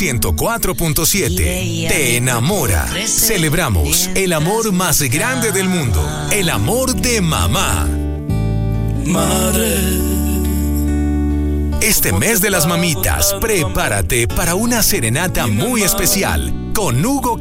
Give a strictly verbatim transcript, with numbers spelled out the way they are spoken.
ciento cuatro punto siete te enamora. Celebramos el amor más grande del mundo, el amor de mamá. Madre. Este mes de las mamitas, prepárate para una serenata muy especial con Hugo